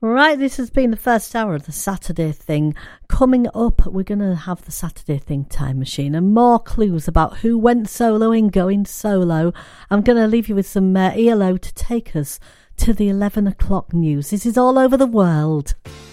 Right, this has been the first hour of the Saturday Thing. Coming up, we're going to have the Saturday Thing time machine and more clues about who went solo in Going Solo. I'm going to leave you with some ELO to take us to the 11 o'clock news. This is All Over the World.